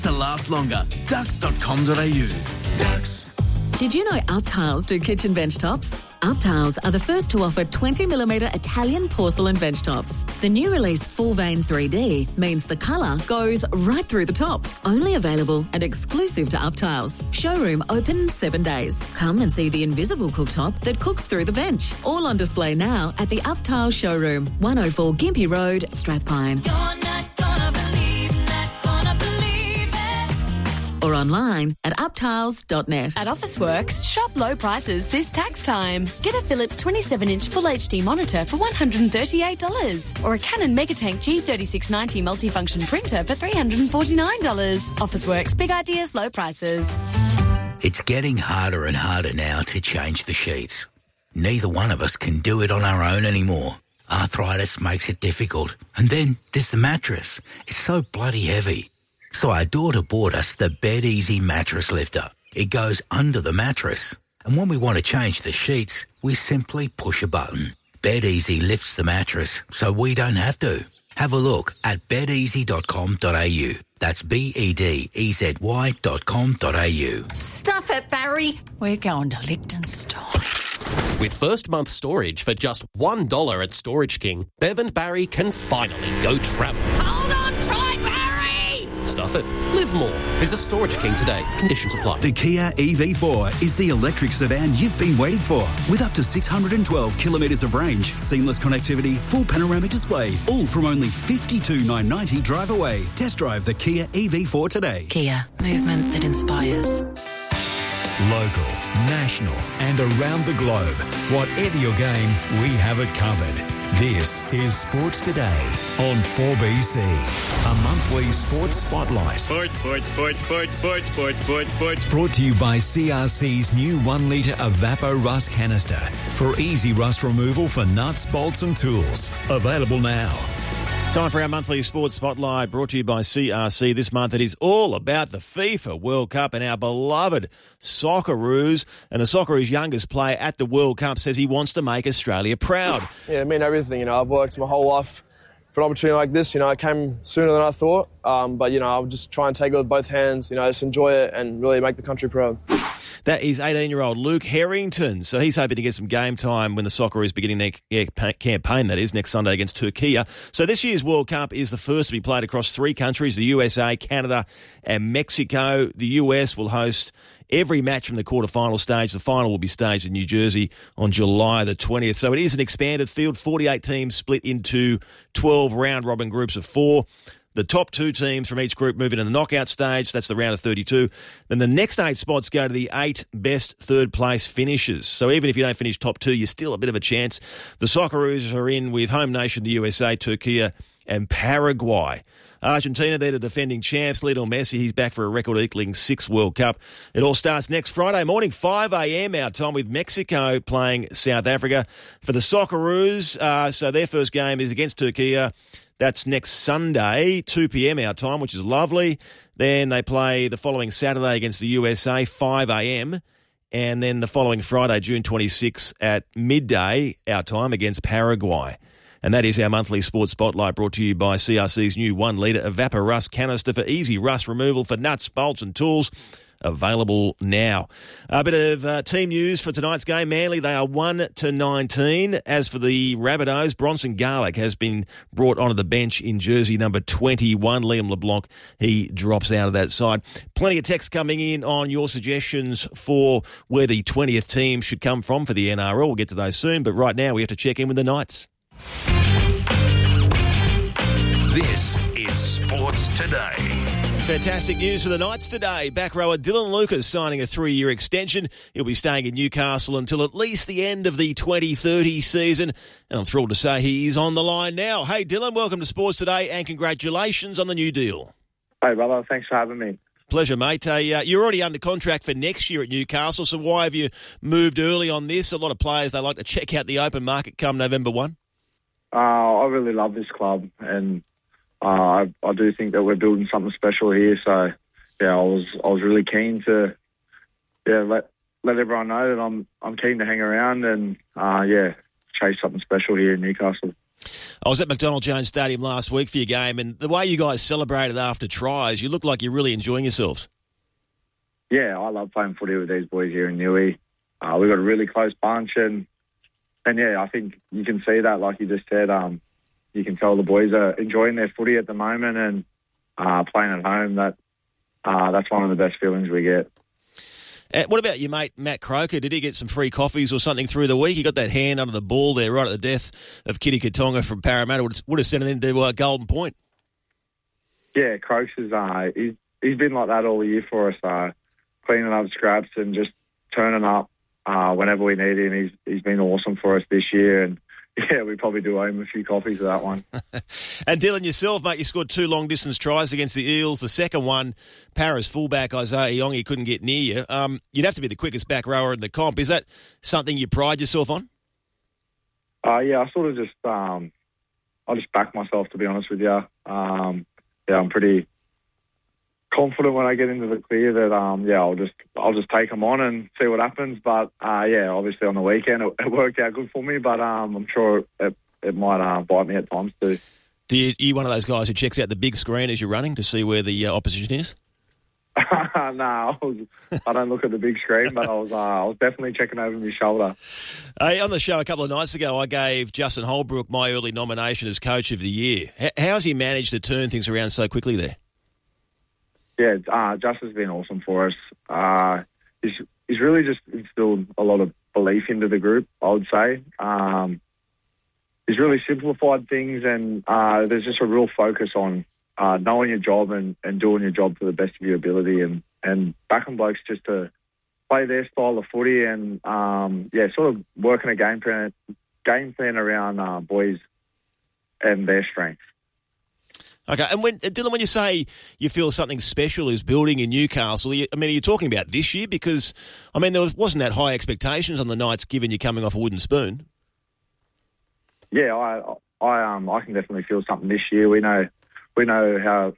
to last longer. Dux.com.au. Dux. Did you know Up Tiles do kitchen bench tops? Up Tiles are the first to offer 20mm Italian porcelain bench tops. The new release Full Vein 3D means the colour goes right through the top. Only available and exclusive to Up Tiles. Showroom open 7 days. Come and see the invisible cooktop that cooks through the bench. All on display now at the Up Tiles showroom, 104 Gympie Road, Strathpine. Or online at uptiles.net. At Officeworks, shop low prices this tax time. Get a Philips 27-inch Full HD monitor for $138 or a Canon Megatank G3690 multifunction printer for $349. Officeworks, big ideas, low prices. It's getting harder and harder now to change the sheets. Neither one of us can do it on our own anymore. Arthritis makes it difficult. And then there's the mattress. It's so bloody heavy. So our daughter bought us the Bed Easy mattress lifter. It goes under the mattress. And when we want to change the sheets, we simply push a button. Bed Easy lifts the mattress so we don't have to. Have a look at bedeasy.com.au. That's bedeasy.com.au. Stuff it, Barry. We're going to Liechtenstein. With first month storage for just $1 at Storage King, Bev and Barry can finally go travel. Hold on tight, Barry! Stuff it. Live more. Visit Storage King today. Conditions apply. The Kia EV4 is the electric sedan you've been waiting for. With up to 612 kilometres of range, seamless connectivity, full panoramic display, all from only $52,990 drive away. Test drive the Kia EV4 today. Kia, movement that inspires. Local, national and around the globe. Whatever your game, we have it covered. This is Sports Today on 4BC, a monthly sports spotlight. Sports. Brought to you by CRC's new 1 litre Evapor Rust canister for easy rust removal for nuts, bolts and tools. Available now. Time for our monthly sports spotlight, brought to you by CRC. This month it is all about the FIFA World Cup and our beloved Socceroos. And the Socceroos' youngest player at the World Cup says he wants to make Australia proud. Yeah, it means everything. I've worked my whole life for an opportunity like this. It came sooner than I thought. But I'll just try and take it with both hands. Just enjoy it and really make the country proud. That is 18-year-old Luke Harrington. So he's hoping to get some game time when the Socceroos beginning their campaign, that is, next Sunday against Turkey. So this year's World Cup is the first to be played across 3 countries, the USA, Canada and Mexico. The US will host every match from the quarterfinal stage. The final will be staged in New Jersey on July the 20th. So it is an expanded field, 48 teams split into 12 round-robin groups of 4. The top 2 teams from each group move into the knockout stage. That's the round of 32. Then the next 8 spots go to the 8 best third-place finishers. So even if you don't finish top 2, you're still a bit of a chance. The Socceroos are in with home nation, the USA, Turkey and Paraguay. Argentina, they're the defending champs. Lionel Messi, he's back for a record-equaling 6th World Cup. It all starts next Friday morning, 5 a.m. our time, with Mexico playing South Africa. For the Socceroos, so their first game is against Turkey. That's next Sunday, 2 p.m. our time, which is lovely. Then they play the following Saturday against the USA, 5 a.m. And then the following Friday, June 26th at midday our time against Paraguay. And that is our monthly sports spotlight, brought to you by CRC's new 1 litre Evapor Rust canister for easy rust removal for nuts, bolts and tools. Available now. A bit of team news for tonight's game. Manly, they are 1-19. As for the Rabbitohs, Bronson Garlick has been brought onto the bench in jersey number 21. Liam LeBlanc, he drops out of that side. Plenty of texts coming in on your suggestions for where the 20th team should come from for the NRL. We'll get to those soon, but right now we have to check in with the Knights. This is Sports Today. Fantastic news for the Knights today. Back rower Dylan Lucas signing a 3-year extension. He'll be staying in Newcastle until at least the end of the 2030 season. And I'm thrilled to say he is on the line now. Hey, Dylan, welcome to Sports Today and congratulations on the new deal. Hey, brother. Thanks for having me. Pleasure, mate. You're already under contract for next year at Newcastle, so why have you moved early on this? A lot of players, they like to check out the open market come November 1. I really love this club, and I do think that we're building something special here. So, yeah, I was really keen to, let everyone know that I'm keen to hang around and, chase something special here in Newcastle. I was at McDonald Jones Stadium last week for your game, and the way you guys celebrated after tries, you look like you're really enjoying yourselves. Yeah, I love playing footy with these boys here in Newey. We've got a really close bunch, and yeah, I think you can see that, like you just said. You can tell the boys are enjoying their footy at the moment and playing at home. That's one of the best feelings we get. What about your mate Matt Croker? Did he get some free coffees or something through the week? He got that hand under the ball there right at the death of Kitty Katonga from Parramatta. Would have sent it into Golden Point. Yeah, Croaks is he's been like that all year for us, cleaning up scraps and just turning up whenever we need him. He's been awesome for us this year, and yeah, we probably do owe him a few coffees for that one. And Dylan, yourself, mate, you scored 2 long-distance tries against the Eels. The second one, Para's fullback Isaiah Yonge couldn't get near you. You'd have to be the quickest back rower in the comp. Is that something you pride yourself on? Yeah, I sort of just I just back myself, to be honest with you. Yeah, I'm pretty confident when I get into the clear that I'll just take them on and see what happens. But yeah, obviously on the weekend it worked out good for me. But I'm sure it might bite me at times too. Are you one of those guys who checks out the big screen as you're running to see where the opposition is? No, I don't look at the big screen, but I was definitely checking over my shoulder. Hey, on the show a couple of nights ago, I gave Justin Holbrook my early nomination as Coach of the Year. How has he managed to turn things around so quickly there? Yeah, Justin's been awesome for us. He's really just instilled a lot of belief into the group, I would say. He's really simplified things, and there's just a real focus on knowing your job and doing your job to the best of your ability, and backing blokes just to play their style of footy and sort of working a game plan around boys and their strengths. Okay, and Dylan, when you say you feel something special is building in Newcastle, are you talking about this year? Because, there wasn't that high expectations on the Knights given you coming off a wooden spoon. Yeah, I can definitely feel something this year. We know how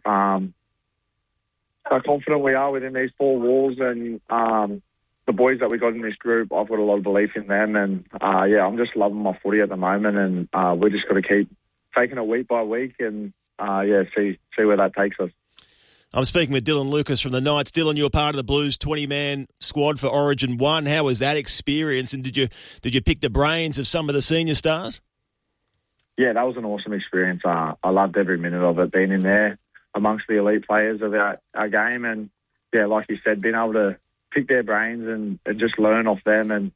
confident we are within these 4 walls, and the boys that we got in this group, I've got a lot of belief in them, and I'm just loving my footy at the moment, and we're just got to keep taking it week by week and see where that takes us. I'm speaking with Dylan Lucas from the Knights. Dylan, you were part of the Blues 20-man squad for Origin 1. How was that experience, and did you pick the brains of some of the senior stars? Yeah, that was an awesome experience. I loved every minute of it, being in there amongst the elite players of our game, and yeah, like you said, being able to pick their brains and just learn off them, and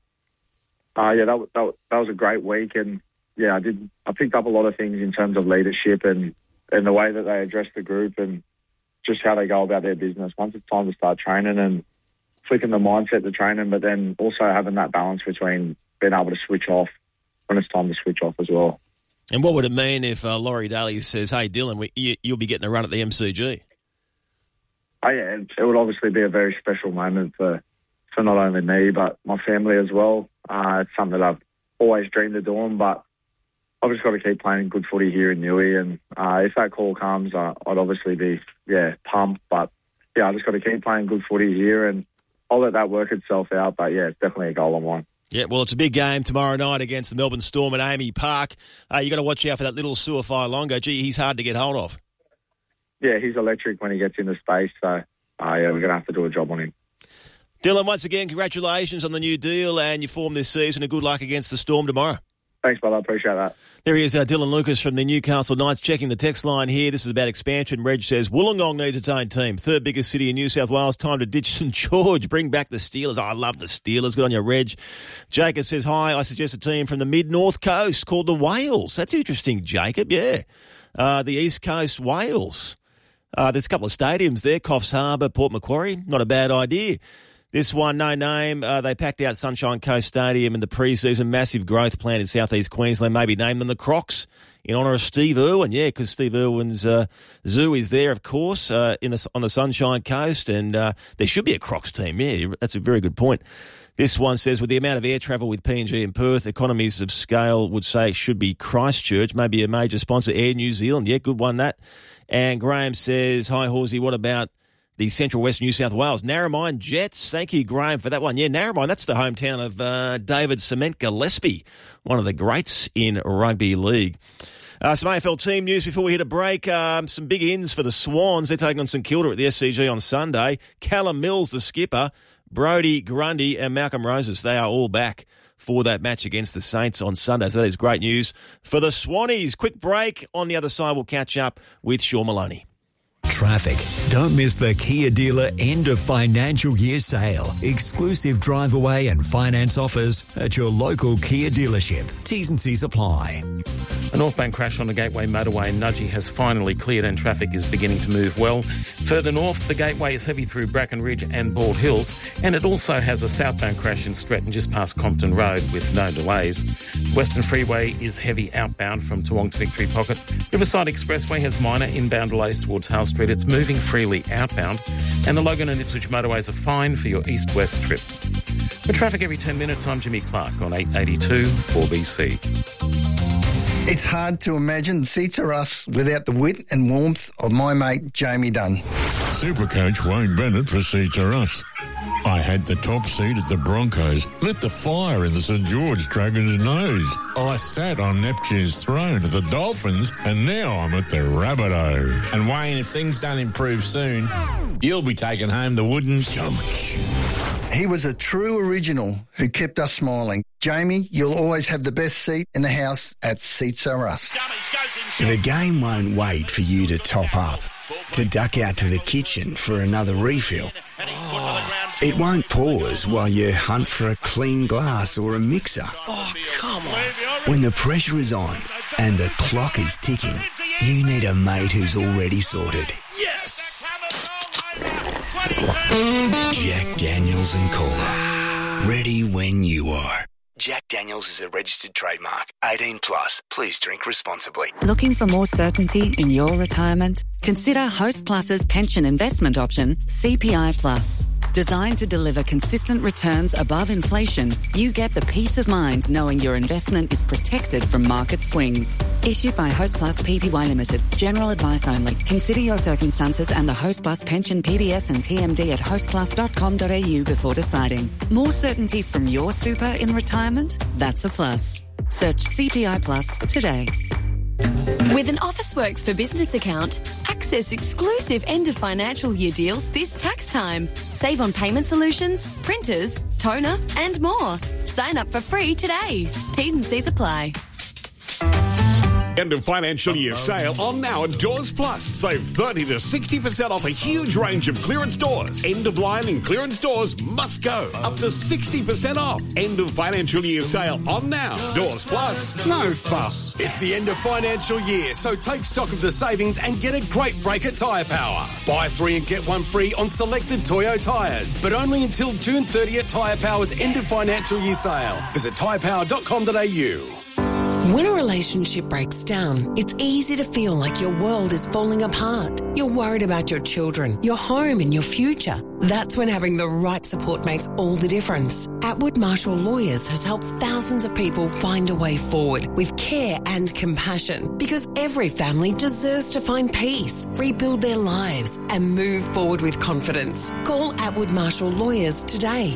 that was a great week, and yeah, I picked up a lot of things in terms of leadership and the way that they address the group and just how they go about their business once it's time to start training, and flicking the mindset to training, but then also having that balance between being able to switch off when it's time to switch off as well. And what would it mean if Laurie Daly says, hey, Dylan, you'll be getting a run at the MCG? Oh, yeah, it would obviously be a very special moment for not only me, but my family as well. It's something that I've always dreamed of doing, but I've just got to keep playing good footy here in Newey, and if that call comes, I'd obviously be, pumped. But, yeah, I just got to keep playing good footy here, and I'll let that work itself out. But, yeah, it's definitely a goal I want. Yeah, well, it's a big game tomorrow night against the Melbourne Storm at Amy Park. You got to watch out for that little Suafai Longo. Gee, he's hard to get hold of. Yeah, he's electric when he gets into space, so, we're going to have to do a job on him. Dylan, once again, congratulations on the new deal and your form this season, and good luck against the Storm tomorrow. Thanks, brother. I appreciate that. There he is, Dylan Lucas from the Newcastle Knights, checking the text line here. This is about expansion. Reg says, Wollongong needs its own team. 3rd biggest city in New South Wales. Time to ditch St George. Bring back the Steelers. I love the Steelers. Good on you, Reg. Jacob says, hi, I suggest a team from the mid-north coast called the Whales. That's interesting, Jacob. Yeah. The East Coast Whales. There's a couple of stadiums there. Coffs Harbour, Port Macquarie. Not a bad idea. This one, no name. They packed out Sunshine Coast Stadium in the pre-season. Massive growth plan in southeast Queensland. Maybe name them the Crocs in honour of Steve Irwin. Yeah, because Steve Irwin's zoo is there, of course, on the Sunshine Coast. And there should be a Crocs team. Yeah, that's a very good point. This one says, with the amount of air travel with PNG in Perth, economies of scale would say should be Christchurch, maybe a major sponsor, Air New Zealand. Yeah, good one, that. And Graham says, hi, Horsey, what about the Central West New South Wales Narromine Jets. Thank you, Graham, for that one. Yeah, Narromine, that's the hometown of David Cement Gillespie, one of the greats in rugby league. Some AFL team news before we hit a break. Some big ins for the Swans. They're taking on St Kilda at the SCG on Sunday. Callum Mills, the skipper, Brodie Grundy and Malcolm Roses, they are all back for that match against the Saints on Sunday. So that is great news for the Swannies. Quick break. On the other side, we'll catch up with Sean Maloney. Traffic. Don't miss the Kia dealer end of financial year sale. Exclusive drive away and finance offers at your local Kia dealership. T's and C's apply. A northbound crash on the Gateway motorway in Nudgee has finally cleared and traffic is beginning to move well. Further north, the Gateway is heavy through Bracken Ridge and Bald Hills, and it also has a southbound crash in Stretton just past Compton Road with no delays. Western Freeway is heavy outbound from Toowong to Victory Pocket. Riverside Expressway has minor inbound delays towards Hull Street. It's moving freely outbound, and the Logan and Ipswich motorways are fine for your east-west trips. For traffic every 10 minutes, I'm Jimmy Clark on 882 4BC. It's hard to imagine Seats Are Us without the wit and warmth of my mate Jamie Dunn. Supercoach Wayne Bennett for Seats Are Us. I had the top seat at the Broncos, lit the fire in the St George Dragons' nose. I sat on Neptune's throne at the Dolphins, and now I'm at the Rabbitohs. And Wayne, if things don't improve soon, you'll be taking home the wooden sandwich. He was a true original who kept us smiling. Jamie, you'll always have the best seat in the house at Seats Are Us. The game won't wait for you to top up, to duck out to the kitchen for another refill. It won't pause while you hunt for a clean glass or a mixer. Oh, come on. When the pressure is on and the clock is ticking, you need a mate who's already sorted. Yes! Jack Daniels and Cola. Ready when you are. Jack Daniels is a registered trademark. 18 plus. Please drink responsibly. Looking for more certainty in your retirement? Consider Host Plus's pension investment option, CPI Plus. Designed to deliver consistent returns above inflation, you get the peace of mind knowing your investment is protected from market swings. Issued by Host Plus Pty Limited. General advice only. Consider your circumstances and the Host Plus pension PDS and TMD at hostplus.com.au before deciding. More certainty from your super in retirement? That's a plus. Search CPI Plus today. With an Officeworks for Business account, access exclusive end of financial year deals this tax time. Save on payment solutions, printers, toner, and more. Sign up for free today. T's and C's apply. End of financial year sale on now at Doors Plus. Save 30 to 60% off a huge range of clearance doors. End of line and clearance doors must go. Up to 60% off. End of financial year sale on now. Doors Plus. No fuss. It's the end of financial year, so take stock of the savings and get a great break at Tyre Power. Buy 3 and get 1 free on selected Toyo tyres, but only until June 30th Tyre Power's end of financial year sale. Visit tyrepower.com.au. When a relationship breaks down, it's easy to feel like your world is falling apart. You're worried about your children, your home and your future. That's when having the right support makes all the difference. Atwood Marshall Lawyers has helped thousands of people find a way forward with care and compassion, because every family deserves to find peace, rebuild their lives and move forward with confidence. Call Atwood Marshall Lawyers today,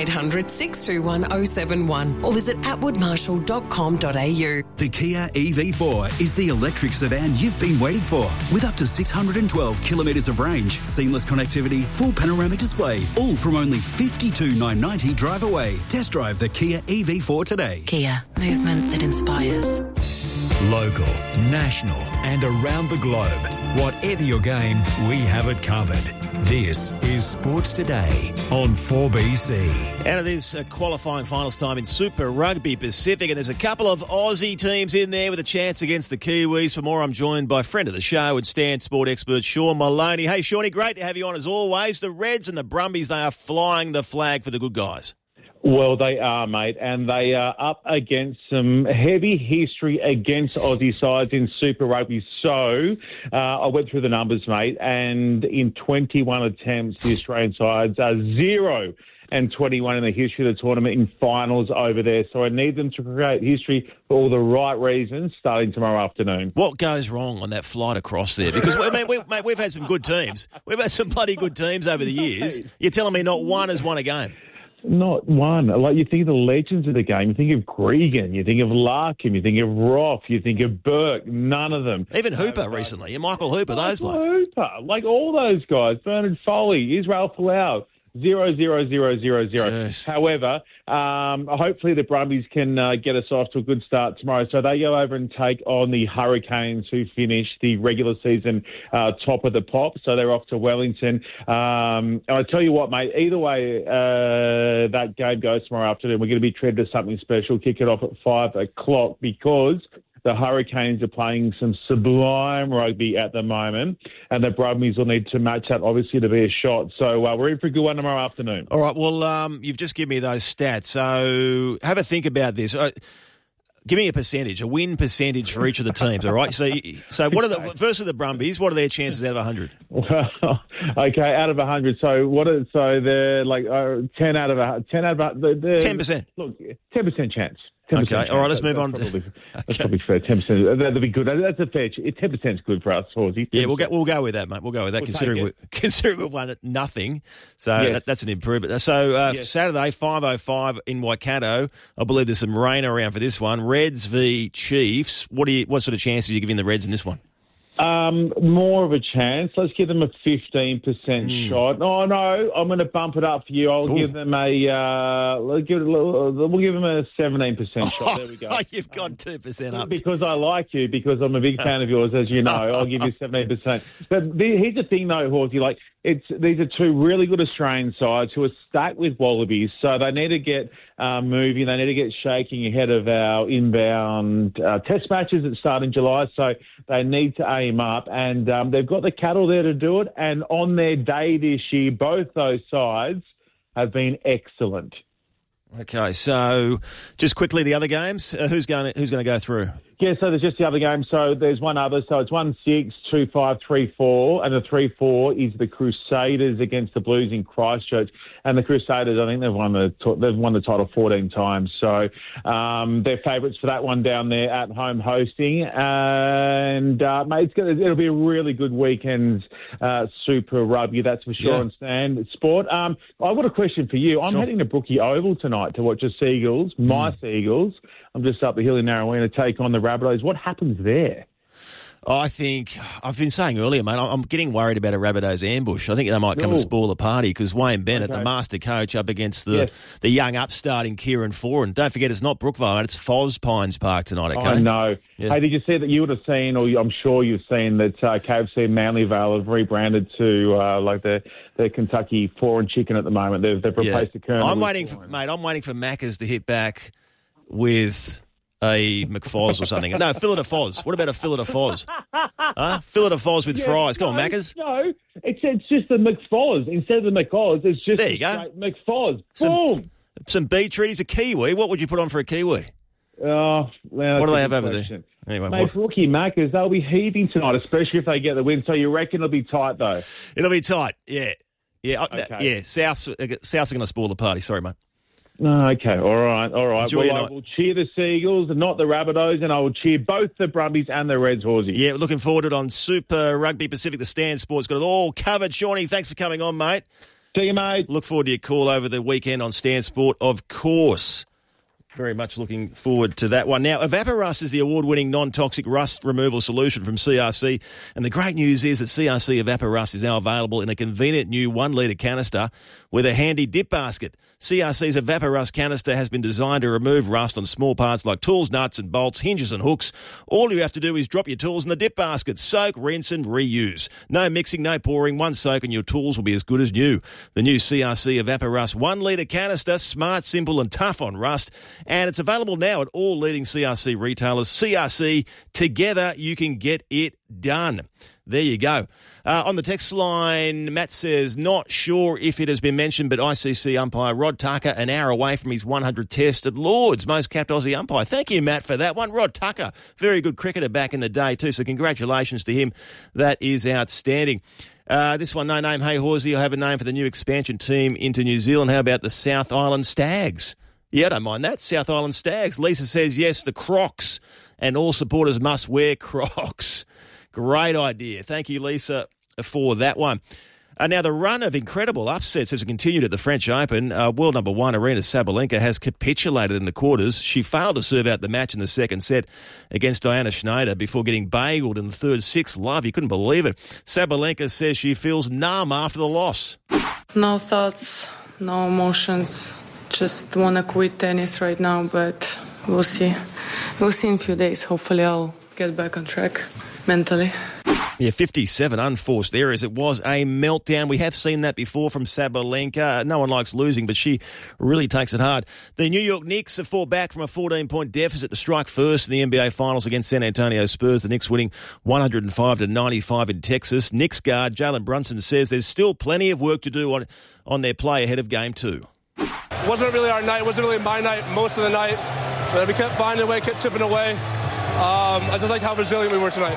1-800-621-071 or visit atwoodmarshall.com.au. The Kia EV4 is the electric sedan you've been waiting for. With up to 612 kilometres of range, seamless connectivity, full panoramic display, all from only $52,990 drive away. Test drive the Kia EV4 today. Kia, movement that inspires. Local, national and around the globe. Whatever your game, we have it covered. This is Sports Today on 4BC. And it is qualifying finals time in Super Rugby Pacific, and there's a couple of Aussie teams in there with a chance against the Kiwis. For more, I'm joined by friend of the show and Stan sport expert Sean Maloney. Hey, Shawny, great to have you on as always. The Reds and the Brumbies, they are flying the flag for the good guys. Well, they are, mate, and they are up against some heavy history against Aussie sides in Super Rugby. So I went through the numbers, mate, and in 21 attempts, the Australian sides are 0 and 21 in the history of the tournament in finals over there. So I need them to create history for all the right reasons starting tomorrow afternoon. What goes wrong on that flight across there? Because, mate, we've had some good teams. We've had some bloody good teams over the years. You're telling me not one has won a game? Not one. Like, you think of the legends of the game. You think of Gregan. You think of Larkin. You think of Roth. You think of Burke. None of them. Even Hooper recently. Michael Hooper, those blokes. Hooper. Like all those guys. Bernard Foley. Israel Folau. 0, 0, 0, 0, 0. Jeez. However, hopefully the Brumbies can get us off to a good start tomorrow. So they go over and take on the Hurricanes, who finished the regular season top of the pop. So they're off to Wellington. And I tell you what, mate, either way that game goes tomorrow afternoon, we're going to be treated to something special. Kick it off at 5 o'clock because the Hurricanes are playing some sublime rugby at the moment, and the Brumbies will need to match that, obviously, to be a shot. So we're in for a good one tomorrow afternoon. All right, well, you've just given me those stats, so have a think about this. Give me a percentage, a win percentage for each of the teams, all right? So what are the first of the Brumbies, what are their chances out of 100? Well, okay, out of 100. So they're like 10 out of 10%. Look, 10% chance. Okay, all right, let's move on. That's probably fair. 10%. That'd be good. That's a fair. 10% is good for us, Horsey. Yeah, we'll go with that, mate. We'll go with that, considering we've won nothing. So Yes. that's an improvement. So Saturday, 5:05 in Waikato. I believe there's some rain around for this one. Reds v Chiefs. What sort of chances are you giving the Reds in this one? More of a chance. Let's give them a 15% shot. Oh no, I'm going to bump it up for you. I'll give them we'll give them a 17% shot. There we go. You've got 2% up. Because I like you, because I'm a big fan of yours, as you know. I'll give you 17%. But here's the thing, though, Horsey. Like, these are two really good Australian sides who are stacked with Wallabies, so they need to get moving. They need to get shaking ahead of our inbound test matches that start in July. So they need to aim up, and they've got the cattle there to do it. And on their day this year, both those sides have been excellent. Okay, so just quickly the other games. Who's going to go through? Yeah, so there's just the other game. So there's one other. So it's 1-6, 2-5, 3-4, and the 3-4 is the Crusaders against the Blues in Christchurch. And the Crusaders, I think they've won the title 14 times. So they're favourites for that one down there at home hosting. And mate, it'll be a really good weekend's Super Rugby, that's for sure. On Stand Sport. I've got a question for you. I'm heading to Brookie Oval tonight to watch the Seagulls, my Seagulls. I'm just up the hill in Narrowena to take on the Rabbitohs. What happens there? I think, I've been saying earlier, mate, I'm getting worried about a Rabbitohs ambush. I think they might come and spoil the party because Wayne Bennett, the master coach, up against the young upstart in Kieran Foran. Don't forget, it's not Brookvale, mate, it's Foz Pines Park tonight, okay? I know. Yeah. Hey, did you see that? You would have seen, or I'm sure you've seen, that KFC Manlyvale have rebranded to like the Kentucky Foran chicken at the moment. They've replaced the Colonel. I'm waiting for Macca's to hit back with a McFoz or something. No, fillet of Foz. What about a fillet of Foz? Fillet of Foz with fries. Come on, Macca's. No, it's just the McFoz. Instead of the McFoz, it's just there you go. McFoz. Boom. Some beef treaties, a kiwi. What would you put on for a kiwi? Oh, man, what do they have over there? Anyway, mate, Rookie Macca's, they'll be heaving tonight, especially if they get the win. So you reckon it'll be tight, though? It'll be tight, yeah. Okay. Yeah, South's are going to spoil the party. Sorry, mate. Okay, all right. Enjoy I will cheer the Seagulls and not the Rabbitohs, and I will cheer both the Brumbies and the Reds, Horsey. Yeah, looking forward to it on Super Rugby Pacific. The Stand Sport's got it all covered. Shawnee, thanks for coming on, mate. See you, mate. Look forward to your call over the weekend on Stand Sport, of course. Very much looking forward to that one. Now, Evaporust is the award-winning non-toxic rust removal solution from CRC. And the great news is that CRC Evaporust is now available in a convenient new 1 litre canister with a handy dip basket. CRC's Evaporust canister has been designed to remove rust on small parts like tools, nuts and bolts, hinges and hooks. All you have to do is drop your tools in the dip basket, soak, rinse and reuse. No mixing, no pouring, one soak and your tools will be as good as new. The new CRC Evaporust 1 litre canister, smart, simple and tough on rust. And it's available now at all leading CRC retailers. CRC, together you can get it done. There you go. On the text line, Matt says, not sure if it has been mentioned, but ICC umpire Rod Tucker an hour away from his 100 test at Lord's, most capped Aussie umpire. Thank you, Matt, for that one. Rod Tucker, very good cricketer back in the day too, so congratulations to him. That is outstanding. This one, no name. Hey, Horsey, I have a name for the new expansion team into New Zealand. How about the South Island Stags? Yeah, I don't mind that. South Island Stags. Lisa says, yes, the Crocs, and all supporters must wear Crocs. Great idea. Thank you, Lisa, for that one. Now, the run of incredible upsets has continued at the French Open. World number one, Aryna Sabalenka, has capitulated in the quarters. She failed to serve out the match in the second set against Diana Schneider before getting bageled in the third 6-love. You couldn't believe it. Sabalenka says she feels numb after the loss. No thoughts, no emotions. Just want to quit tennis right now, but we'll see. We'll see in a few days. Hopefully I'll get back on track mentally. Yeah, 57 unforced errors. It was a meltdown. We have seen that before from Sabalenka. No one likes losing, but she really takes it hard. The New York Knicks have fought back from a 14-point deficit to strike first in the NBA Finals against San Antonio Spurs. The Knicks winning 105-95 in Texas. Knicks guard Jalen Brunson says there's still plenty of work to do on their play ahead of Game 2. It wasn't really our night. It wasn't really my night most of the night. But we kept finding a way, kept chipping away. I just like how resilient we were tonight.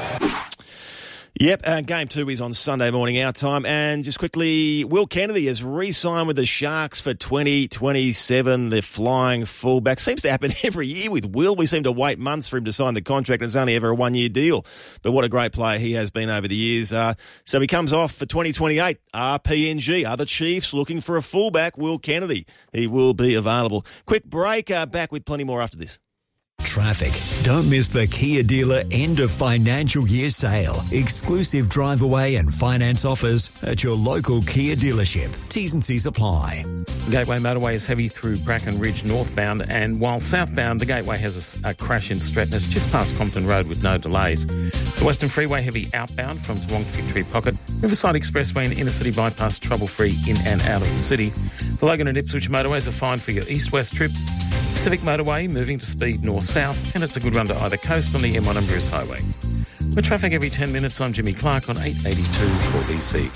Yep, Game 2 is on Sunday morning our time. And just quickly, Will Kennedy has re-signed with the Sharks for 2027. The flying fullback. Seems to happen every year with Will. We seem to wait months for him to sign the contract, and it's only ever a one-year deal. But what a great player he has been over the years. So he comes off for 2028. RPNG, are the Chiefs looking for a fullback? Will Kennedy. He will be available. Quick break, back with plenty more after this. Traffic. Don't miss the Kia dealer end of financial year sale. Exclusive drive away and finance offers at your local Kia dealership. T's and C's apply. Gateway motorway is heavy through Bracken Ridge northbound, and while southbound, the Gateway has a crash in Stratness just past Compton Road with no delays. The Western Freeway heavy outbound from Toowong Victory Pocket. Riverside Expressway and Inner City Bypass trouble-free in and out of the city. The Logan and Ipswich motorways are fine for your east-west trips. Pacific Motorway moving to speed north-south, and it's a good run to either coast on the M1 and Bruce Highway. With traffic every 10 minutes, I'm Jimmy Clark on 882 4BC.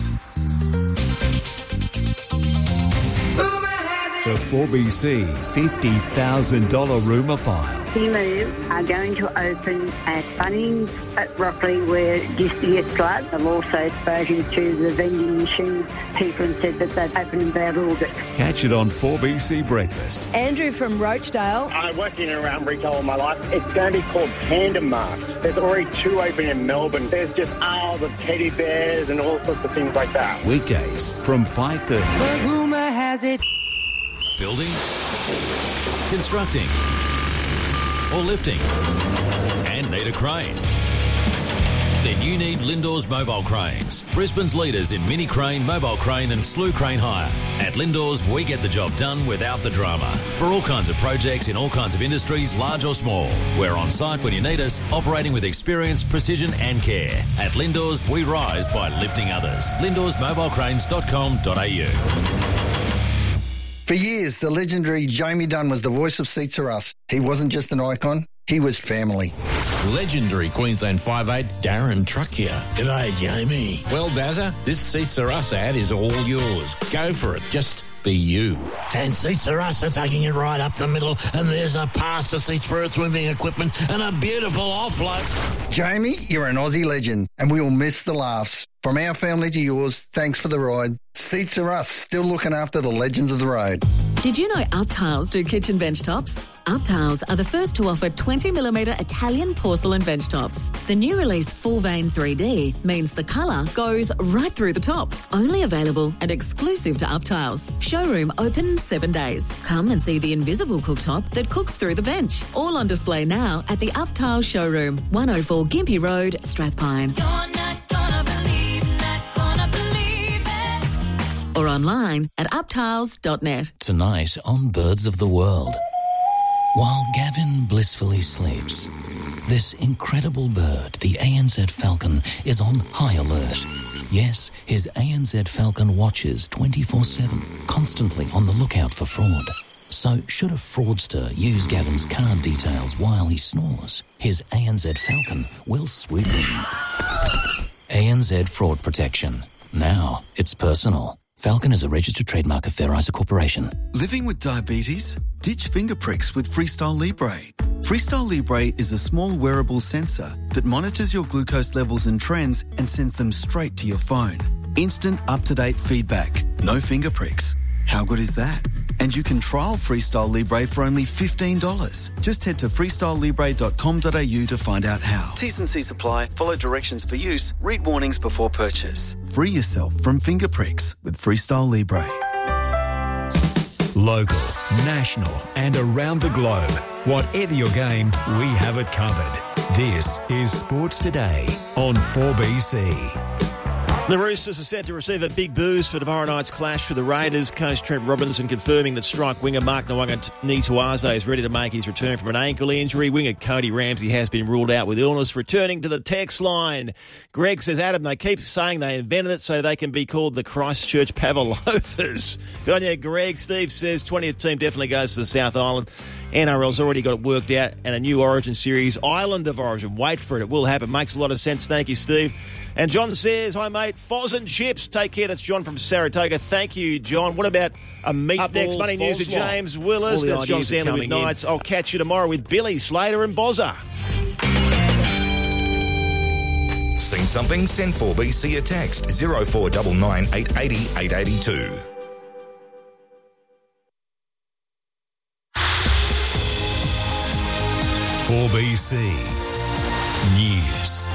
The 4BC $50,000 rumour file. Emu are going to open at Bunnings at Rockley, where used to get blood. I've also spoken to the vending machine people and said that they've opened about August. Catch it on 4BC Breakfast. Andrew from Roachdale. I worked in and around retail all my life. It's going to be called Panda Mart. There's already 2 open in Melbourne. There's just aisles of teddy bears and all sorts of things like that. Weekdays from 5:30. But rumour has it. Building, constructing, or lifting, and need a crane? Then you need Lindors Mobile Cranes, Brisbane's leaders in mini crane, mobile crane and slew crane hire. At Lindors, we get the job done without the drama. For all kinds of projects in all kinds of industries, large or small. We're on site when you need us, operating with experience, precision and care. At Lindors, we rise by lifting others. LindorsMobileCranes.com.au. For years, the legendary Jamie Dunn was the voice of Seats Are Us. He wasn't just an icon, he was family. Legendary Queensland 5'8", Darren Truckier. G'day, Jamie. Well, Dazza, this Seats Are Us ad is all yours. Go for it. Just be you. And Seats Are Us are taking it right up the middle, and there's a pass to seats for earth-moving equipment and a beautiful offload. Jamie, you're an Aussie legend, and we will miss the laughs. From our family to yours, thanks for the ride. Seats Are Us, still looking after the legends of the road. Did you know Uptiles do kitchen bench tops? Uptiles are the first to offer 20mm Italian porcelain bench tops. The new release Full Vein 3D means the colour goes right through the top. Only available and exclusive to Uptiles. Showroom open 7 days. Come and see the invisible cooktop that cooks through the bench. All on display now at the Uptiles showroom, 104 Gympie Road, Strathpine. Or online at uptiles.net. Tonight on Birds of the World. While Gavin blissfully sleeps, this incredible bird, the ANZ falcon, is on high alert. Yes, his ANZ falcon watches 24/7, constantly on the lookout for fraud. So should a fraudster use Gavin's card details while he snores, his ANZ falcon will swoop in. ANZ Fraud Protection. Now it's personal. Falcon is a registered trademark of Fair Isa Corporation. Living with diabetes? Ditch finger pricks with Freestyle Libre. Freestyle Libre is a small wearable sensor that monitors your glucose levels and trends and sends them straight to your phone. Instant up-to-date feedback. No finger pricks. How good is that? And you can trial Freestyle Libre for only $15. Just head to freestylelibre.com.au to find out how. T's and C's apply. Follow directions for use. Read warnings before purchase. Free yourself from finger pricks with Freestyle Libre. Local, national and around the globe. Whatever your game, we have it covered. This is Sports Today on 4BC. The Roosters are set to receive a big boost for tomorrow night's clash with the Raiders. Coach Trent Robinson confirming that strike winger Mark Nawaqanituaze is ready to make his return from an ankle injury. Winger Cody Ramsey has been ruled out with illness. Returning to the text line, Greg says, Adam, they keep saying they invented it so they can be called the Christchurch Pavlovers. Good on you, Greg. Steve says 20th team definitely goes to the South Island. NRL's already got it worked out, and a new Origin series, Island of Origin. Wait for it. It will happen. Makes a lot of sense. Thank you, Steve. And John says, hi, mate. Foz and chips. Take care. That's John from Saratoga. Thank you, John. What about a meatball? Up next, Money News with James Willis. That's John Stanley with Knights. I'll catch you tomorrow with Billy Slater and Bozza. Seen something? Send 4BC a text. 0499 880 882. BC News.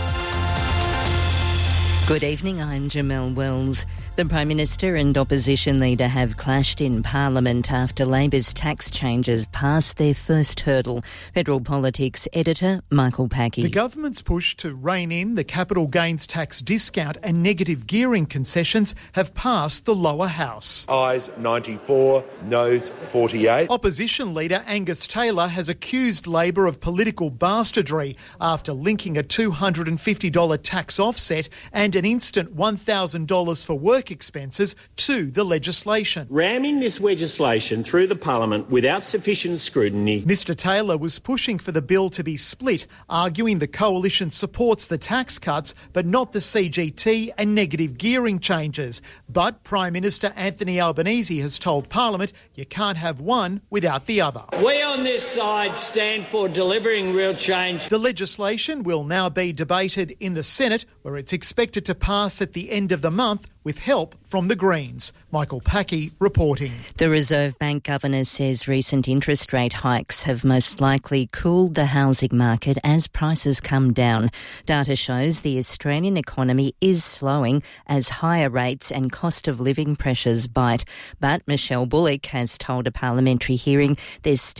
Good evening, I'm Jamelle Wells. The Prime Minister and opposition leader have clashed in Parliament after Labor's tax changes passed their first hurdle. Federal Politics editor Michael Packey. The government's push to rein in the capital gains tax discount and negative gearing concessions have passed the lower house. Ayes 94, noes 48. Opposition leader Angus Taylor has accused Labor of political bastardry after linking a $250 tax offset and an instant $1,000 for work expenses to the legislation. Ramming this legislation through the Parliament without sufficient scrutiny. Mr Taylor was pushing for the bill to be split, arguing the coalition supports the tax cuts but not the CGT and negative gearing changes. But Prime Minister Anthony Albanese has told Parliament you can't have one without the other. We on this side stand for delivering real change. The legislation will now be debated in the Senate, where it's expected to pass at the end of the month with help from the Greens. Michael Packey reporting. The Reserve Bank Governor says recent interest rate hikes have most likely cooled the housing market as prices come down. Data shows the Australian economy is slowing as higher rates and cost of living pressures bite. But Michelle Bullock has told a parliamentary hearing there's